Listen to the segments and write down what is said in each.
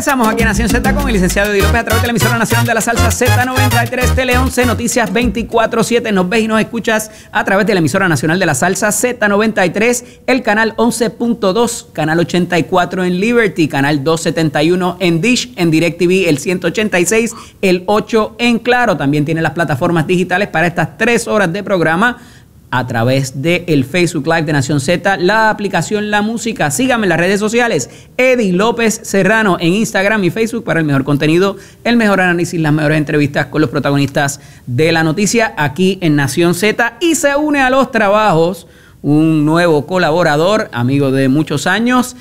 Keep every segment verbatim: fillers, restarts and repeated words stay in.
Regresamos aquí en Nación Z con el licenciado Eddie López a través de la emisora nacional de la salsa Z noventa y tres, Tele once, Noticias veinticuatro siete. Nos ves y nos escuchas a través de la emisora nacional de la salsa Z noventa y tres, el canal once punto dos, canal ochenta y cuatro en Liberty, canal doscientos setenta y uno en Dish, en DirecTV el ciento ochenta y seis, el ocho en Claro. También tiene las plataformas digitales para estas tres horas de programa a través del Facebook Live de Nación Z, la aplicación La Música. Síganme en las redes sociales, Eddie López Serrano en Instagram y Facebook para el mejor contenido, el mejor análisis, las mejores entrevistas con los protagonistas de la noticia aquí en Nación Z. Y se une a los trabajos un nuevo colaborador, amigo de muchos años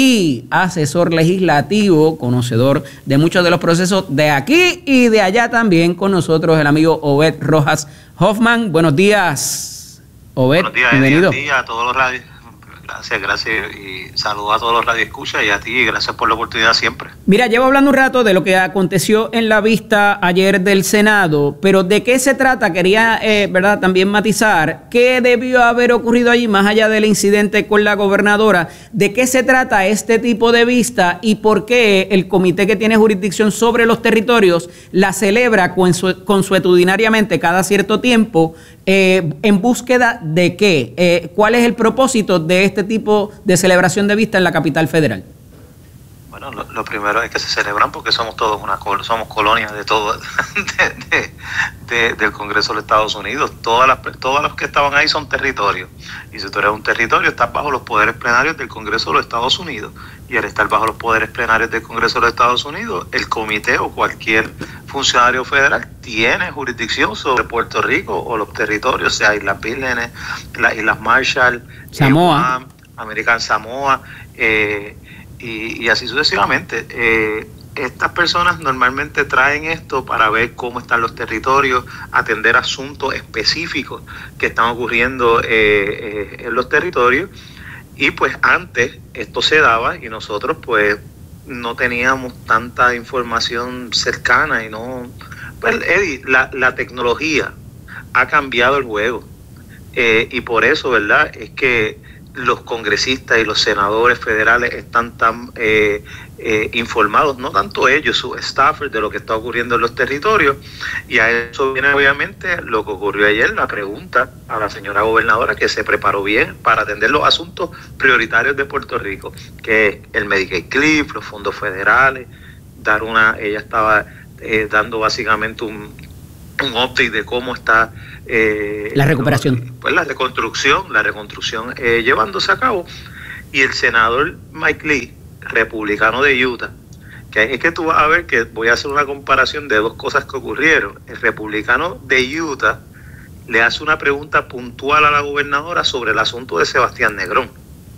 y asesor legislativo, conocedor de muchos de los procesos de aquí y de allá también. Con nosotros el amigo Obed Rojas Hoffman. Buenos días. Obed, buenos días, bienvenido. Eddie, a ti, a todos los radios. Gracias, gracias y saludos a todos los radioescuchas y a ti, gracias por la oportunidad siempre. Mira, llevo hablando un rato de lo que aconteció en la vista ayer del Senado, pero ¿de qué se trata? Quería, eh, verdad, también matizar qué debió haber ocurrido allí, más allá del incidente con la gobernadora. ¿De qué se trata este tipo de vista y por qué el comité que tiene jurisdicción sobre los territorios la celebra consuetudinariamente cada cierto tiempo? Eh, ¿En búsqueda de qué? Eh, ¿Cuál es el propósito de este tipo de celebración de vista en la capital federal? Bueno, lo, lo primero es que se celebran porque somos todos una somos colonias de todo de, de, de, del Congreso de los Estados Unidos. Todas las, todos los que estaban ahí son territorios. Y si tú eres un territorio, estás bajo los poderes plenarios del Congreso de los Estados Unidos. Y al estar bajo los poderes plenarios del Congreso de los Estados Unidos, el comité o cualquier funcionario federal tiene jurisdicción sobre Puerto Rico o los territorios, o sea, Islas Vírgenes, las Islas Marshall, Samoa, eh, Guam, American Samoa, eh, y, y así sucesivamente. Eh, estas personas normalmente traen esto para ver cómo están los territorios, atender asuntos específicos que están ocurriendo eh, eh, en los territorios. Y pues antes esto se daba y nosotros pues no teníamos tanta información cercana y no... Pues Eddie, la, la tecnología ha cambiado el juego eh, y por eso, ¿verdad? Es que los congresistas y los senadores federales están tan eh, eh, informados, no tanto ellos, sus staffers, de lo que está ocurriendo en los territorios. Y a eso viene obviamente lo que ocurrió ayer, la pregunta a la señora gobernadora, que se preparó bien para atender los asuntos prioritarios de Puerto Rico, que es el Medicaid Cliff, los fondos federales, dar una, ella estaba eh, dando básicamente un, un update de cómo está Eh, la recuperación. Pues la reconstrucción, la reconstrucción eh, llevándose a cabo. Y el senador Mike Lee, republicano de Utah, que es que tú vas a ver que voy a hacer una comparación de dos cosas que ocurrieron. El republicano de Utah le hace una pregunta puntual a la gobernadora sobre el asunto de Sebastián Negrón.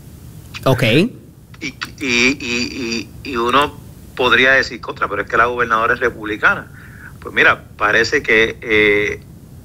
Ok. Y, y, y, y, y uno podría decir contra, pero es que la gobernadora es republicana. Pues mira, parece que eh,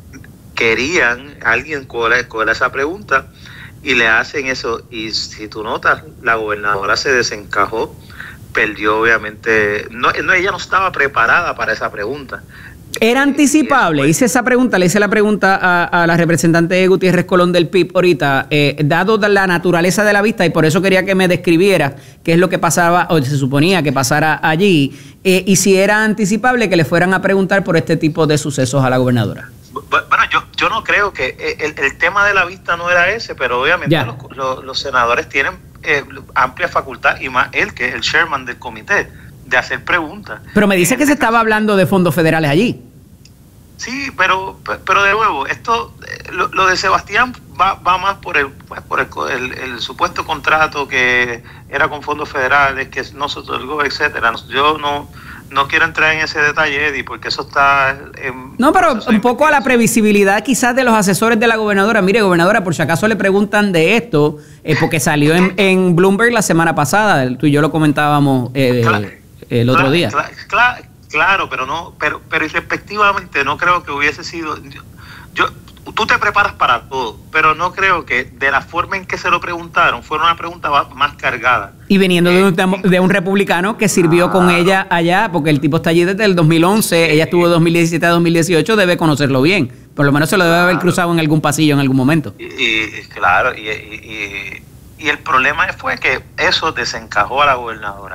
querían, alguien cola, cola esa pregunta y le hacen eso, y si tú notas, la gobernadora se desencajó, perdió obviamente, no, no ella no estaba preparada para esa pregunta. ¿Era anticipable? Hice esa pregunta, le hice la pregunta a, a la representante Gutiérrez Colón del P I B ahorita, eh, dado la naturaleza de la vista, y por eso quería que me describiera qué es lo que pasaba, o se suponía que pasara allí, eh, y si era anticipable que le fueran a preguntar por este tipo de sucesos a la gobernadora. Bueno, yo, yo no creo que el, el tema de la vista no era ese, pero obviamente los, los, los senadores tienen eh, amplia facultad, y más él, que es el chairman del comité, de hacer preguntas. Pero me dice que se estaba hablando de fondos federales allí. Sí, pero pero de nuevo, esto lo, lo de Sebastián va, va más por el pues, por el, el, el supuesto contrato que era con fondos federales, que no se otorgó, etcétera. Yo no no quiero entrar en ese detalle, Eddie, porque eso está... En, no, pero un poco a la previsibilidad quizás de los asesores de la gobernadora. Mire, gobernadora, por si acaso le preguntan de esto, eh, porque salió en, en Bloomberg la semana pasada, tú y yo lo comentábamos eh, claro, el otro claro, día. Claro, claro, claro, pero no, pero, pero irrespectivamente no creo que hubiese sido... Yo, yo tú te preparas para todo, pero no creo que de la forma en que se lo preguntaron fuera una pregunta más cargada. Y viniendo de un, de un republicano que sirvió claro. con ella allá, porque el tipo está allí desde el dos mil once, sí. Ella estuvo de dos mil diecisiete a dos mil dieciocho, debe conocerlo bien. Por lo menos se lo debe claro. haber cruzado en algún pasillo en algún momento. Y, y claro, y, y, y, y el problema fue que eso desencajó a la gobernadora.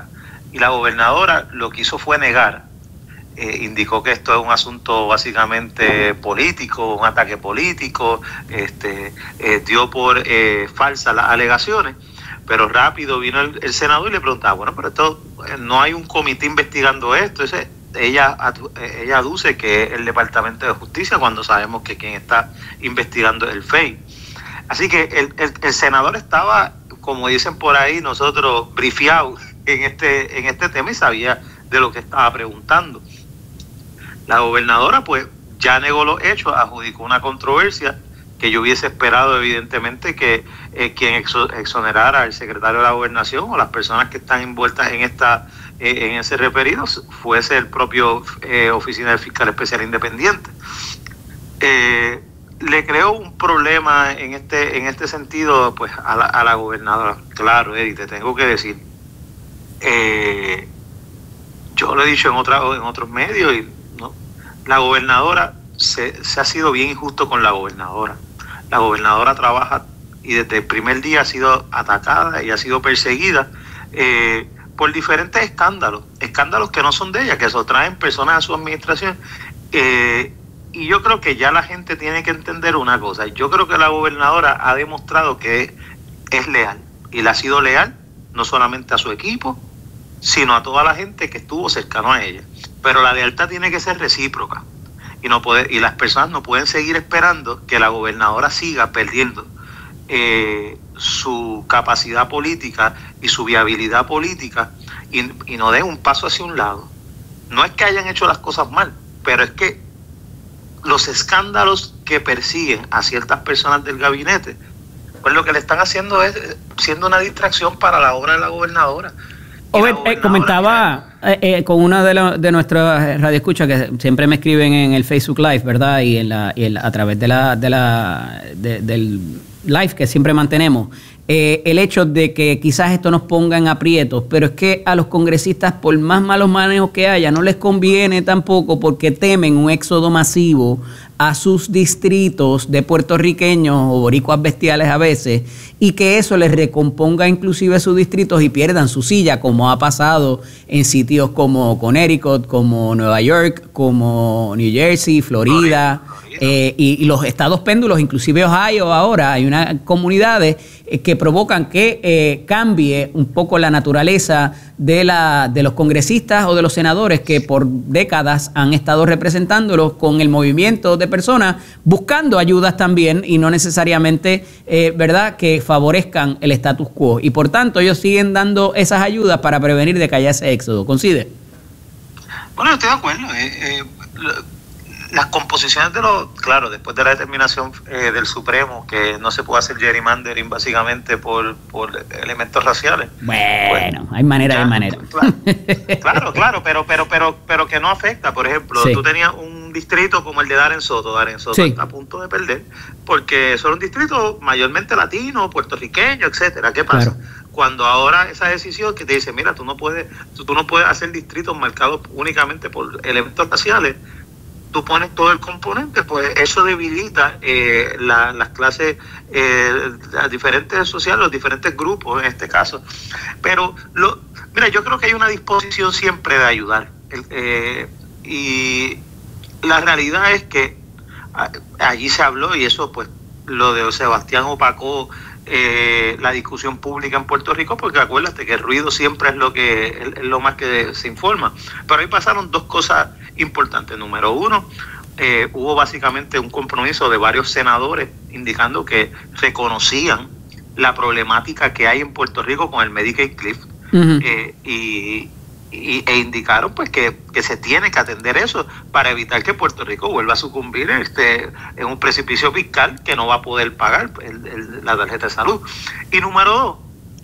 y la gobernadora lo que hizo fue negar. Eh, indicó que esto es un asunto básicamente político, un ataque político, este, eh, dio por eh, falsas las alegaciones, pero rápido vino el, el senador y le preguntaba, bueno, pero esto eh, no hay un comité investigando esto. Ese, ella, ella aduce que es el Departamento de Justicia cuando sabemos que quien está investigando es el F E I. Así que el, el, el senador estaba, como dicen por ahí, nosotros brifiados en este, en este tema y sabía de lo que estaba preguntando. La gobernadora pues ya negó los hechos, adjudicó una controversia que yo hubiese esperado evidentemente que eh, quien exo, exonerara al secretario de la Gobernación o las personas que están envueltas en esta eh, en ese referido fuese el propio eh, Oficina del Fiscal Especial Independiente. Eh, le creó un problema en este en este sentido pues a la, a la gobernadora. Claro, Eddie, te tengo que decir, eh, yo lo he dicho en, otra, en otros medios y no, la gobernadora se, se ha sido bien injusto con la gobernadora. La gobernadora trabaja y desde el primer día ha sido atacada y ha sido perseguida eh, por diferentes escándalos, escándalos que no son de ella, que se traen personas a su administración. Eh, y yo creo que ya la gente tiene que entender una cosa. Yo creo que la gobernadora ha demostrado que es leal y le ha sido leal no solamente a su equipo, sino a toda la gente que estuvo cercano a ella. Pero la lealtad tiene que ser recíproca. Y no puede, y las personas no pueden seguir esperando que la gobernadora siga perdiendo eh, su capacidad política y su viabilidad política y, y no den un paso hacia un lado. No es que hayan hecho las cosas mal, pero es que los escándalos que persiguen a ciertas personas del gabinete, pues lo que le están haciendo es siendo una distracción para la obra de la gobernadora. Obed, eh, comentaba eh, eh, con una de, la, de nuestras radioescuchas que siempre me escriben en el Facebook Live, ¿verdad? Y, en la, y en la, a través de la, de la de, del live que siempre mantenemos, eh, el hecho de que quizás esto nos ponga en aprietos, pero es que a los congresistas, por más malos manejos que haya, no les conviene tampoco porque temen un éxodo masivo a sus distritos de puertorriqueños o boricuas bestiales a veces, y que eso les recomponga inclusive sus distritos y pierdan su silla, como ha pasado en sitios como Connecticut, como Nueva York, como New Jersey, Florida, eh, y, y los estados péndulos, inclusive Ohio ahora. Hay unas comunidades eh, que provocan que eh, cambie un poco la naturaleza de, la, de los congresistas o de los senadores que por décadas han estado representándolos con el movimiento de personas buscando ayudas también y no necesariamente, eh, ¿verdad?, que favorezcan el status quo. Y por tanto ellos siguen dando esas ayudas para prevenir de que haya ese éxodo. ¿Coincide? Bueno, estoy de acuerdo. Eh, eh, las composiciones de los... Claro, después de la determinación eh, del Supremo que no se puede hacer gerrymandering básicamente por, por elementos raciales. Bueno, pues, hay manera, ya, hay manera. Claro, claro, claro, pero, pero, pero, pero que no afecta. Por ejemplo, sí. Tú tenías un distrito como el de Darren Soto. Darren Soto sí. Está a punto de perder porque son un distrito mayormente latino, puertorriqueño, etcétera. ¿Qué pasa? Claro. Cuando ahora esa decisión que te dice, mira, tú no puedes, tú, tú no puedes hacer distritos marcados únicamente por elementos raciales, tú pones todo el componente, pues eso debilita eh, la, las clases, eh, las diferentes sociales, los diferentes grupos en este caso. Pero, lo, mira, yo creo que hay una disposición siempre de ayudar. Eh, y la realidad es que a, allí se habló, y eso pues lo de Sebastián opacó eh, la discusión pública en Puerto Rico, porque acuérdate que el ruido siempre es lo que es, es lo más que se informa. Pero ahí pasaron dos cosas importantes. Número uno, eh, hubo básicamente un compromiso de varios senadores indicando que reconocían la problemática que hay en Puerto Rico con el Medicaid Cliff, uh-huh. eh, y, y, e indicaron pues que, que se tiene que atender eso para evitar que Puerto Rico vuelva a sucumbir este, en un precipicio fiscal que no va a poder pagar el, el, la tarjeta de salud. Y número dos,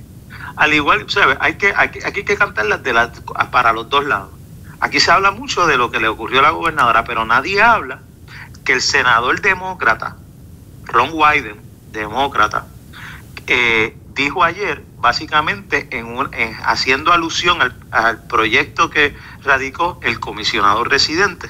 al igual, ¿sabes? Hay que, hay, aquí hay que cantarlas de la, para los dos lados. Aquí se habla mucho de lo que le ocurrió a la gobernadora, pero nadie habla que el senador demócrata, Ron Wyden, demócrata, eh, dijo ayer, básicamente en un, en, haciendo alusión al, al proyecto que radicó el comisionado residente,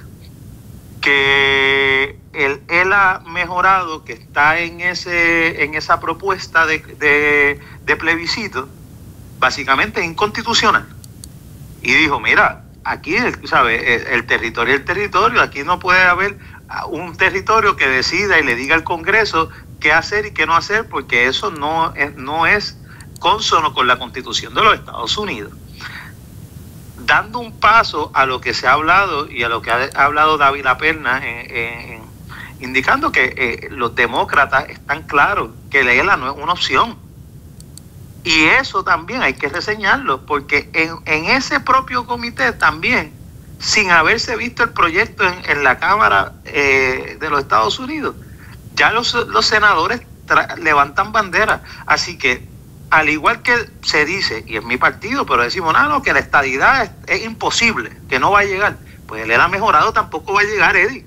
que él, él ha mejorado, que está en ese en esa propuesta de, de, de plebiscito, básicamente inconstitucional. y dijo, mira, aquí, ¿sabes? El, el territorio es el territorio, aquí no puede haber un territorio que decida y le diga al Congreso qué hacer y qué no hacer, porque eso no es, no es cónsono con la Constitución de los Estados Unidos. Dando un paso a lo que se ha hablado y a lo que ha hablado David Laperna, eh, eh, indicando que eh, los demócratas están claros que leerla no es una opción. Y eso también hay que reseñarlo, porque en, en ese propio comité también, sin haberse visto el proyecto en, en la Cámara eh, de los Estados Unidos, ya los, los senadores levantan bandera. Así que, al igual que se dice, y es mi partido, pero decimos, no, no, que la estadidad es, es imposible, que no va a llegar. Pues él era mejorado, tampoco va a llegar, Eddie.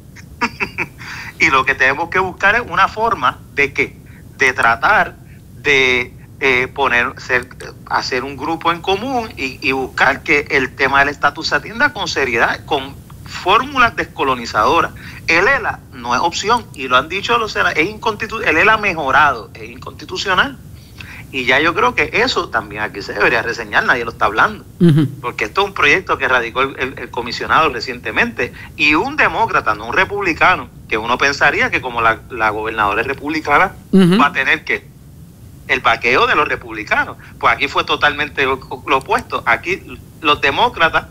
Y lo que tenemos que buscar es una forma de qué, de tratar de eh, poner, ser, hacer un grupo en común y, y buscar que el tema del estatus se atienda con seriedad, con fórmulas descolonizadoras. El E L A no es opción, y lo han dicho los senadores, es inconstitucional. El E L A mejorado es inconstitucional. Y ya yo creo que eso también aquí se debería reseñar, nadie lo está hablando. Uh-huh. Porque esto es un proyecto que radicó el, el, el comisionado recientemente, y un demócrata, no un republicano, que uno pensaría que como la, la gobernadora es republicana, uh-huh, va a tener que el vaqueo de los republicanos. Pues aquí fue totalmente lo, lo opuesto. Aquí los demócratas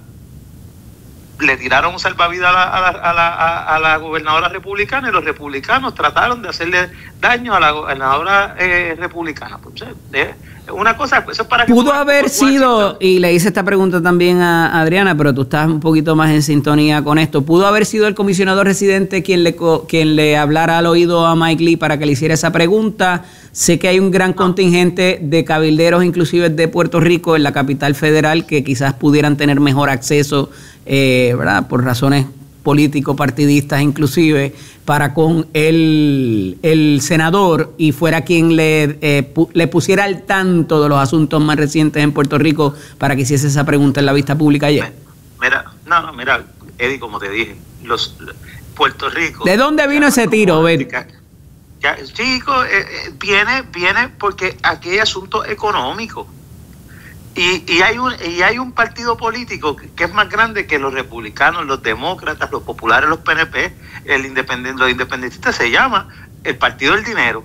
le tiraron un salvavidas a la, a, la, a, la, a, a la gobernadora republicana, y los republicanos trataron de hacerle daño a la gobernadora eh, republicana. Pues, eh, una cosa, eso es para que... Pudo haber sido, y le hice esta pregunta también a Adriana, pero tú estás un poquito más en sintonía con esto, ¿pudo haber sido el comisionado residente quien le, quien le hablara al oído a Mike Lee para que le hiciera esa pregunta? Sé que hay un gran contingente de cabilderos, inclusive de Puerto Rico, en la capital federal, que quizás pudieran tener mejor acceso, eh, ¿verdad?, por razones político-partidistas inclusive, para con el, el senador, y fuera quien le, eh, pu- le pusiera al tanto de los asuntos más recientes en Puerto Rico para que hiciese esa pregunta en la vista pública ayer. Mira, no, no, mira, Eddie, como te dije, los Puerto Rico... ¿De dónde vino ese tiro, Ben? Chico, eh, eh, viene, viene porque aquí hay asuntos económicos. Y, y hay un y hay un partido político que, que es más grande que los republicanos, los demócratas, los populares, los P N P, el independent, los independentistas, se llama el Partido del Dinero.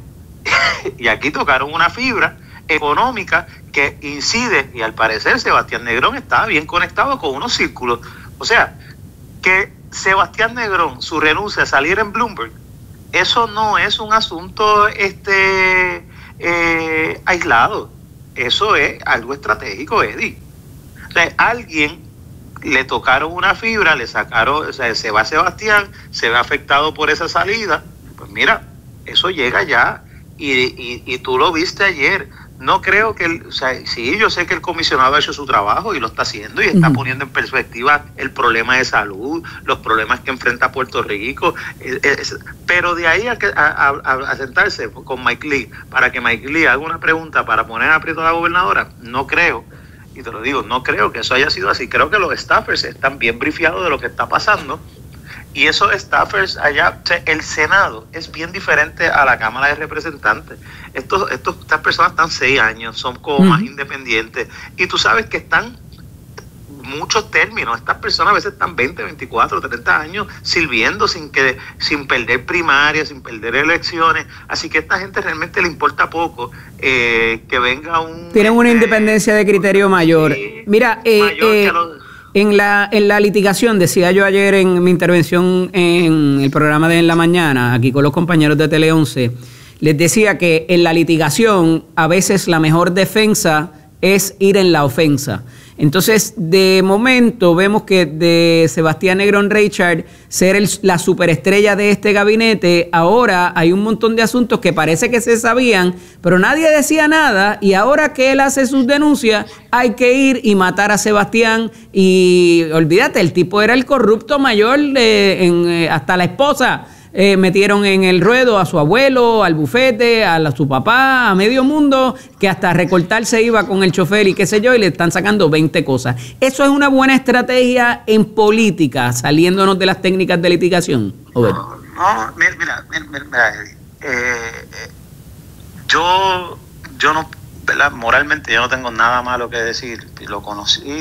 Y aquí tocaron una fibra económica que incide, y al parecer Sebastián Negrón estaba bien conectado con unos círculos. O sea, que Sebastián Negrón, su renuncia a salir en Bloomberg, eso no es un asunto este eh, aislado. Eso es algo estratégico, Eddie. O sea, alguien le tocaron una fibra, le sacaron, o sea, se va Sebastián, se ve afectado por esa salida. Pues mira, eso llega ya, y, y, y tú lo viste ayer. No creo que, el, o sea, sí, yo sé que el comisionado ha hecho su trabajo y lo está haciendo, y está uh-huh. poniendo en perspectiva el problema de salud, los problemas que enfrenta Puerto Rico, es, es, pero de ahí a, a, a, a sentarse con Mike Lee para que Mike Lee haga una pregunta para poner a aprieto a la gobernadora, no creo, y te lo digo, no creo que eso haya sido así. Creo que los staffers están bien brifiados de lo que está pasando, y esos staffers allá, o sea, el Senado es bien diferente a la Cámara de Representantes. Estos, estos, estas personas están seis años, son como uh-huh. más independientes, y tú sabes que están muchos términos. Estas personas a veces están veinte, veinticuatro, treinta años sirviendo sin que sin perder primarias, sin perder elecciones. Así que a esta gente realmente le importa poco eh, que venga un... Tienen una eh, independencia de criterio mayor. Sí, Mira, eh, mayor eh, que los, En la, en la litigación, decía yo ayer en mi intervención en el programa de En la Mañana, aquí con los compañeros de Tele once, les decía que en la litigación a veces la mejor defensa es ir en la ofensa. Entonces, de momento vemos que de Sebastián Negrón Reichard ser el, la superestrella de este gabinete, ahora hay un montón de asuntos que parece que se sabían, pero nadie decía nada, y ahora que él hace sus denuncias, hay que ir y matar a Sebastián. Y olvídate, el tipo era el corrupto mayor, de, en, eh, hasta la esposa. Eh, metieron en el ruedo a su abuelo, al bufete, a la, su papá, a medio mundo, que hasta recortar se iba con el chofer y qué sé yo, y le están sacando veinte cosas. ¿Eso es una buena estrategia en política, saliéndonos de las técnicas de litigación? No, no, mira, mira, mira, mira eh, eh, yo, yo no, ¿verdad? Moralmente yo no tengo nada malo que decir, lo conocí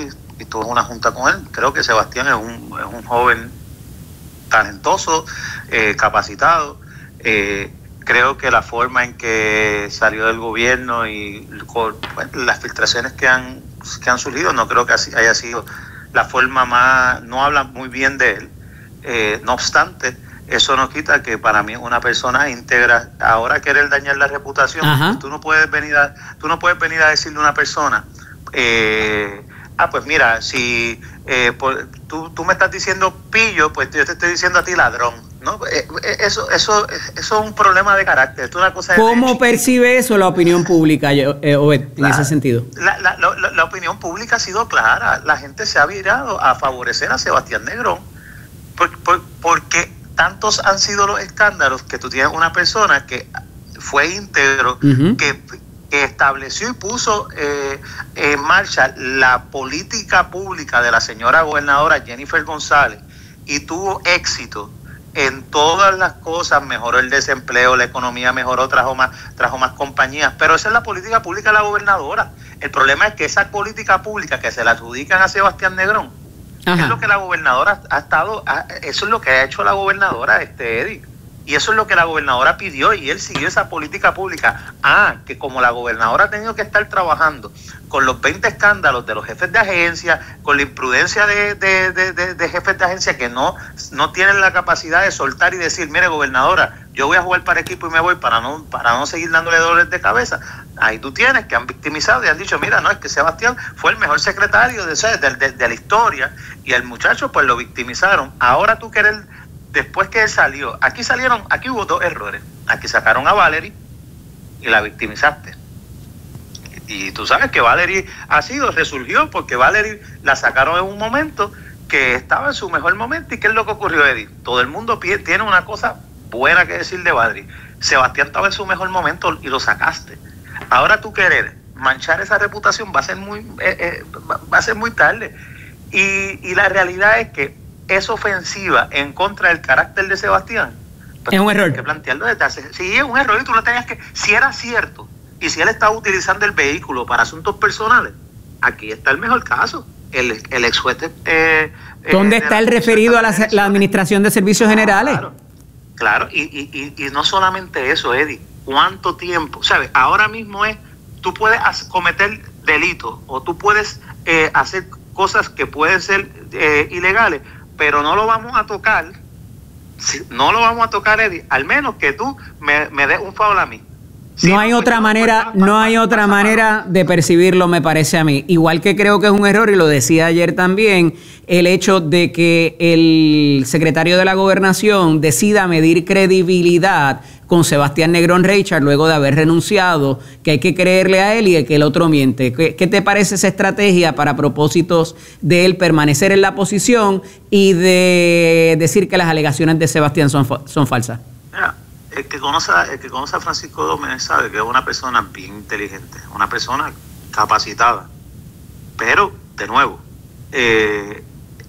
y tuve una junta con él. Creo que Sebastián es un, es un joven talentoso, eh, capacitado. Eh, creo que la forma en que salió del gobierno y con, pues, las filtraciones que han, que han surgido, no creo que así haya sido la forma más, no hablan muy bien de él. Eh, no obstante, eso no quita que para mí una persona íntegra, ahora querer dañar la reputación, Ajá. tú no puedes venir a, tú no puedes venir a decirle a una persona, eh, ah, pues mira, si eh, por, tú, tú me estás diciendo pillo, pues yo te estoy diciendo a ti ladrón, ¿no? Eh, eso, eso, eso es un problema de carácter. Es una cosa ¿Cómo de, percibe eso la opinión pública, eh, Obed, en la, ese sentido? La, la, la, la opinión pública ha sido clara. La gente se ha virado a favorecer a Sebastián Negrón por, por, porque tantos han sido los escándalos que tú tienes una persona que fue íntegro, uh-huh. que, que estableció y puso eh, en marcha la política pública de la señora gobernadora Jennifer González y tuvo éxito en todas las cosas, mejoró el desempleo, la economía mejoró, trajo más, trajo más compañías, pero esa es la política pública de la gobernadora. El problema es que esa política pública que se la adjudican a Sebastián Negrón, Ajá. es lo que la gobernadora ha estado, eso es lo que ha hecho la gobernadora, este Eddie, y eso es lo que la gobernadora pidió y él siguió esa política pública. Ah, que como la gobernadora ha tenido que estar trabajando con los veinte escándalos de los jefes de agencia, con la imprudencia de, de, de, de, de jefes de agencia que no, no tienen la capacidad de soltar y decir, mire gobernadora, yo voy a jugar para equipo y me voy para no, para no seguir dándole dolores de cabeza. Ahí tú tienes que han victimizado y han dicho, mira, no, es que Sebastián fue el mejor secretario de, de, de, de la historia y el muchacho pues lo victimizaron. Ahora tú quieres, después que él salió, aquí salieron, aquí hubo dos errores. Aquí sacaron a Valerie y la victimizaste. Y tú sabes que Valerie ha sido, resurgió porque Valerie la sacaron en un momento que estaba en su mejor momento. ¿Y qué es lo que ocurrió, Eddie? Todo el mundo tiene una cosa buena que decir de Valerie. Sebastián estaba en su mejor momento y lo sacaste. Ahora tú querer manchar esa reputación va a ser muy, eh, eh, va a ser muy tarde. Y, y la realidad es que es ofensiva en contra del carácter de Sebastián. Es un error. Hay que plantearlo desde hace, sí, es un error y tú lo tenías que, si era cierto, y si él estaba utilizando el vehículo para asuntos personales, aquí está el mejor caso. El, el ex juez eh, ¿Dónde eh, está el referido a la, la Administración de Servicios Generales? Claro, claro. Y, y, y, y no solamente eso, Eddie. ¿Cuánto tiempo? ¿Sabes? Ahora mismo es, tú puedes cometer delitos o tú puedes eh, hacer cosas que pueden ser eh, ilegales, pero no lo vamos a tocar, no lo vamos a tocar, Eddie, al menos que tú me, me des un favor a mí. Sí, no hay otra manera, no hay otra manera de percibirlo, me parece a mí. Igual que creo que es un error, y lo decía ayer también, el hecho de que el secretario de la Gobernación decida medir credibilidad con Sebastián Negrón Reichard luego de haber renunciado, que hay que creerle a él y que el otro miente. ¿Qué, qué te parece esa estrategia para propósitos de él permanecer en la posición y de decir que las alegaciones de Sebastián son, son falsas? Yeah. El que conoce, el que conoce a Francisco Domínguez sabe que es una persona bien inteligente, una persona capacitada. Pero, de nuevo, eh,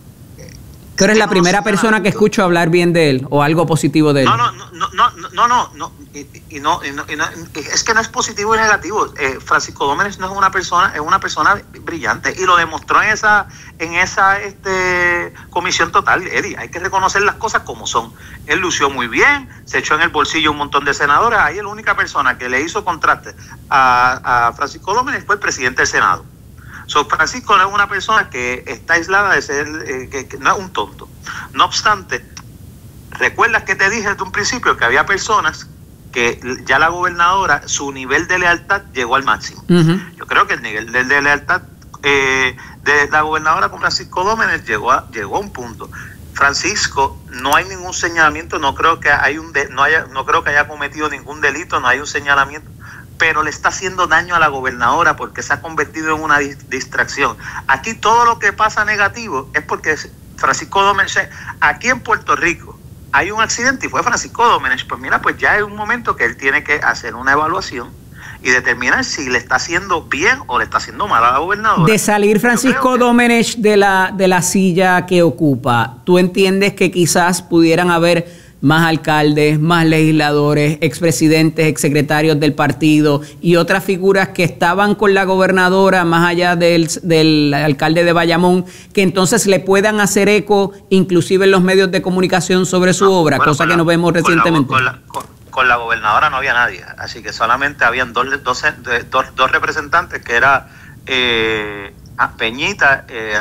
¿tú eres la primera persona que escucho hablar bien de él o algo positivo de él? No, no, no, no, no, no, no, no, y, y no, y no, y no es que no es positivo y negativo. Eh, Francisco Domínguez no es una persona, es una persona brillante y lo demostró en esa, en esa este, comisión total, Eddie. Hay que reconocer las cosas como son. Él lució muy bien, se echó en el bolsillo un montón de senadores. Ahí la única persona que le hizo contraste a, a Francisco Domínguez fue el presidente del Senado. So, Francisco no es una persona que está aislada de ser, eh, que, que no es un tonto. No obstante, recuerdas que te dije desde un principio que había personas que ya la gobernadora, su nivel de lealtad llegó al máximo. Uh-huh. Yo creo que el nivel de, de lealtad eh, de la gobernadora con Francisco Domínguez llegó a, llegó a un punto. Francisco, no hay ningún señalamiento, no creo que hay un de, no haya, no creo que haya cometido ningún delito, no hay un señalamiento, pero le está haciendo daño a la gobernadora porque se ha convertido en una distracción. Aquí todo lo que pasa negativo es porque Francisco Domínguez, aquí en Puerto Rico hay un accidente y fue Francisco Domínguez, pues mira, pues ya es un momento que él tiene que hacer una evaluación y determinar si le está haciendo bien o le está haciendo mal a la gobernadora. De salir Francisco Domínguez de la, de la silla que ocupa, ¿tú entiendes que quizás pudieran haber más alcaldes, más legisladores, expresidentes, exsecretarios del partido y otras figuras que estaban con la gobernadora, más allá del, del alcalde de Bayamón, que entonces le puedan hacer eco, inclusive en los medios de comunicación, sobre su no, obra, bueno, cosa que la, no vemos recientemente? Con la, con la, con, con la gobernadora no había nadie, así que solamente habían dos, dos, dos, dos representantes, que era eh, Peñita, eh,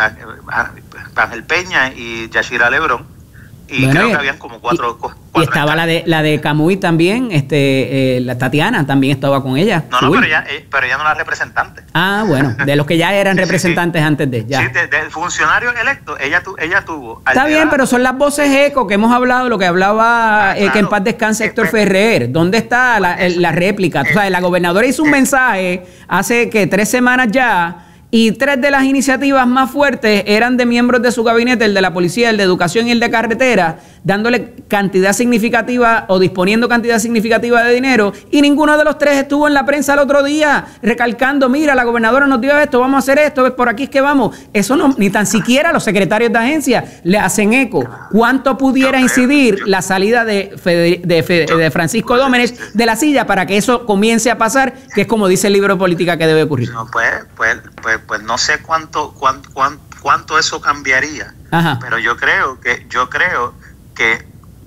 Ángel Peña y Yashira Lebrón. Y bueno, creo que habían como cuatro... Y, cuatro y estaba la de la de Camuy también, este, eh, la Tatiana también estaba con ella. No, no, pero ella, eh, pero ella no era representante. Ah, bueno, de los que ya eran sí, representantes sí, sí. antes de... Ya. Sí, del de funcionario electo, ella, tu, ella tuvo... Está bien, pero son las voces eco que hemos hablado, lo que hablaba, ah, claro, eh, que en paz descanse Héctor Ferrer. ¿Dónde está la, el, la réplica? O sea, la gobernadora hizo un mensaje hace, que tres semanas ya... Y tres de las iniciativas más fuertes eran de miembros de su gabinete, el de la policía, el de educación y el de carretera, dándole cantidad significativa o disponiendo cantidad significativa de dinero, y ninguno de los tres estuvo en la prensa el otro día recalcando, mira, la gobernadora nos dio esto, vamos a hacer esto, por aquí es que vamos. Eso no, ni tan siquiera los secretarios de agencia le hacen eco. ¿Cuánto pudiera incidir la salida de, Fede, de, Fede, de Francisco Dómenech de la silla para que eso comience a pasar, que es como dice el libro de política que debe ocurrir? No, pues, pues, pues pues no sé cuánto cuánto cuánto, cuánto eso cambiaría. Ajá. Pero yo creo que yo creo que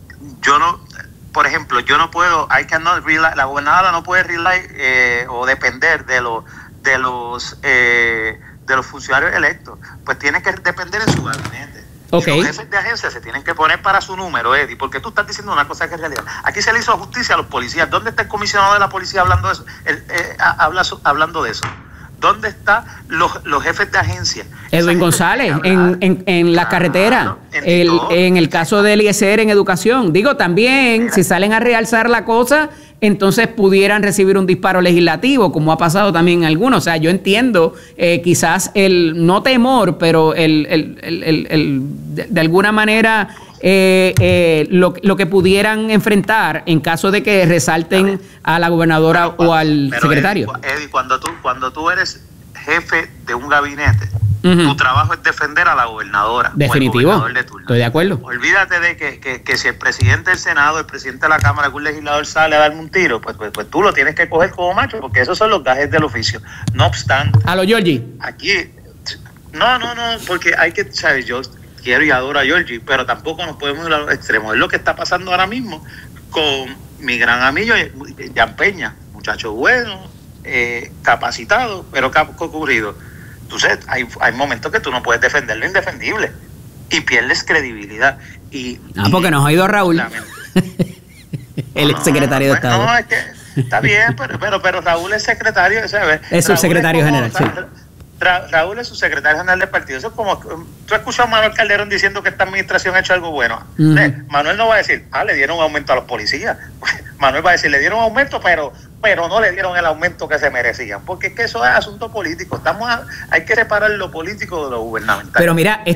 yo no, por ejemplo, yo no puedo, I cannot rely, la gobernadora no puede rely eh, o depender de los de los eh, de los funcionarios electos, pues tiene que depender de su gabinete. Okay. Los jefes de agencia se tienen que poner para su número, Eddie, porque tú estás diciendo una cosa que es realidad. Aquí se le hizo justicia a los policías. ¿Dónde está el comisionado de la policía hablando de eso? El, eh, habla, hablando de eso. ¿Dónde están los, los jefes de agencia? Edwin González, en, en, en la carretera, claro, en, el, en el caso del Eliezer en educación. Digo, también, mira, si salen a realzar la cosa, entonces pudieran recibir un disparo legislativo, como ha pasado también en algunos. O sea, yo entiendo eh, quizás el, no temor, pero el, el, el, el, el de, de alguna manera... Eh, eh, lo, lo que pudieran enfrentar en caso de que resalten a la gobernadora pero, o al pero secretario. Eddie, Eddie, cuando tú cuando tú eres jefe de un gabinete, uh-huh, tu trabajo es defender a la gobernadora. Definitivo. O el gobernador de turno. Estoy de acuerdo. Olvídate de que, que, que si el presidente del Senado, el presidente de la Cámara, algún legislador sale a darme un tiro, pues, pues, pues tú lo tienes que coger como macho, porque esos son los gajes del oficio. No obstante. A lo Giorgi. Aquí, no, no, no, porque hay que, ¿sabes? Yo quiero y adoro a Giorgi, pero tampoco nos podemos ir a los extremos. Es lo que está pasando ahora mismo con mi gran amigo Jan Peña, muchacho bueno, eh, capacitado, pero ¿qué ha ocurrido? Entonces, hay, hay momentos que tú no puedes defender lo indefendible y pierdes credibilidad. Y, ah, porque nos ha ido Raúl, el no, secretario no, de Estado. No, es que está bien, pero, pero, pero Raúl es secretario, ¿sabes? Es subsecretario Raúl es como, general, sí. Ra- Raúl es su secretario general del partido. Eso es como, tú escuchas a Manuel Calderón diciendo que esta administración ha hecho algo bueno. Uh-huh. eh, Manuel no va a decir, ah, le dieron un aumento a los policías. Manuel va a decir, le dieron un aumento, pero pero no le dieron el aumento que se merecían. Porque es que eso es asunto político. Estamos a, hay que separar lo político de lo gubernamental. Pero mira,